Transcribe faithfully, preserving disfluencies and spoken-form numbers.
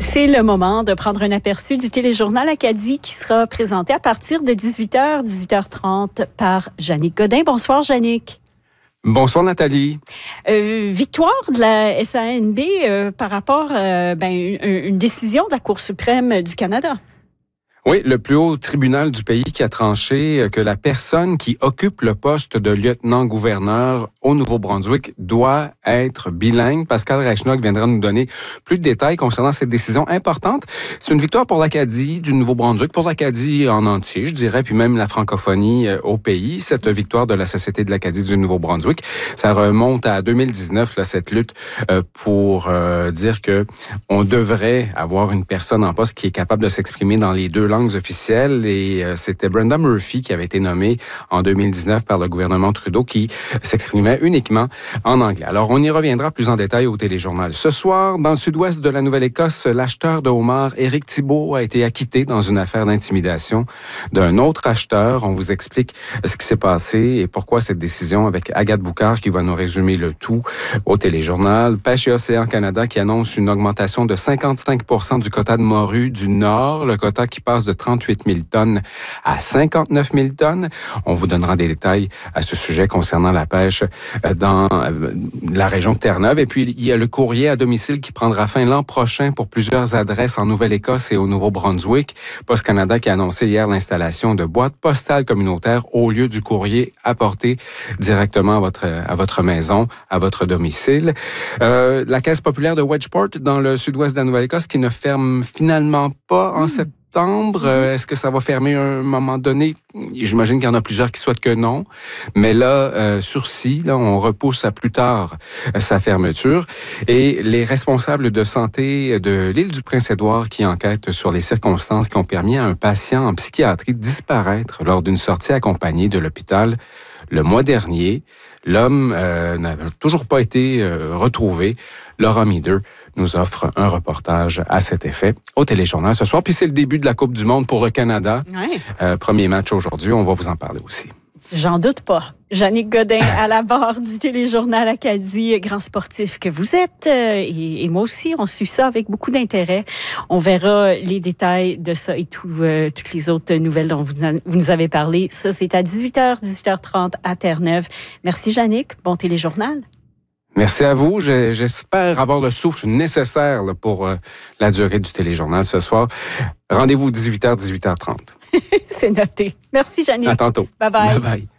C'est le moment de prendre un aperçu du téléjournal Acadie qui sera présenté à partir de dix-huit heures, dix-huit heures trente par Jannick Godin. Bonsoir, Jannick. Bonsoir, Nathalie. Euh, victoire de la S A N B euh, par rapport à euh, ben, une, une décision de la Cour suprême du Canada. Oui, le plus haut tribunal du pays qui a tranché que la personne qui occupe le poste de lieutenant-gouverneur au Nouveau-Brunswick doit être bilingue. Pascal Reichnock viendra nous donner plus de détails concernant cette décision importante. C'est une victoire pour l'Acadie du Nouveau-Brunswick, pour l'Acadie en entier, je dirais, puis même la francophonie au pays. Cette victoire de la Société de l'Acadie du Nouveau-Brunswick, ça remonte à deux mille dix-neuf, là, cette lutte euh, pour euh, dire que on devrait avoir une personne en poste qui est capable de s'exprimer dans les deux langues officielles, et euh, c'était Brenda Murphy qui avait été nommée en deux mille dix-neuf par le gouvernement Trudeau qui s'exprimait uniquement en anglais. Alors, on y reviendra plus en détail au téléjournal. Ce soir, dans le sud-ouest de la Nouvelle-Écosse, l'acheteur de homards, Éric Thibault, a été acquitté dans une affaire d'intimidation d'un autre acheteur. On vous explique ce qui s'est passé et pourquoi cette décision avec Agathe Boucard qui va nous résumer le tout au téléjournal. Pêche et Océan Canada qui annonce une augmentation de cinquante-cinq pour cent du quota de morue du Nord, le quota qui passe de trente-huit mille tonnes à cinquante-neuf mille tonnes. On vous donnera des détails à ce sujet concernant la pêche dans la région de Terre-Neuve. Et puis, il y a le courrier à domicile qui prendra fin l'an prochain pour plusieurs adresses en Nouvelle-Écosse et au Nouveau-Brunswick. Post Canada qui a annoncé hier l'installation de boîtes postales communautaires au lieu du courrier apporté directement à votre, à votre maison, à votre domicile. Euh, la Caisse populaire de Wedgeport dans le sud-ouest de la Nouvelle-Écosse qui ne ferme finalement pas en septembre. Euh, est-ce que ça va fermer à un moment donné? J'imagine qu'il y en a plusieurs qui souhaitent que non. Mais là, euh, sursis, là, on repousse à plus tard euh, sa fermeture. Et les responsables de santé de l'île du Prince-Édouard qui enquêtent sur les circonstances qui ont permis à un patient en psychiatrie de disparaître lors d'une sortie accompagnée de l'hôpital le mois dernier. L'homme euh, n'a toujours pas été euh, retrouvé. Laura Meader nous offre un reportage à cet effet au téléjournal ce soir. Puis c'est le début de la Coupe du Monde pour le Canada. Ouais. Euh, premier match aujourd'hui, on va vous en parler aussi. J'en doute pas. Jannick Godin à la barre du téléjournal Acadie, grand sportif que vous êtes. Euh, et, et moi aussi, on suit ça avec beaucoup d'intérêt. On verra les détails de ça et tout, euh, toutes les autres nouvelles dont vous, a, vous nous avez parlé. Ça, c'est à dix-huit heures, dix-huit heures trente à Terre-Neuve. Merci Jannick. Bon téléjournal. Merci à vous. J'espère avoir le souffle nécessaire là, pour euh, la durée du téléjournal ce soir. Rendez-vous dix-huit heures, dix-huit heures trente. C'est noté. Merci Jannick. À tantôt. Bye bye. Bye bye.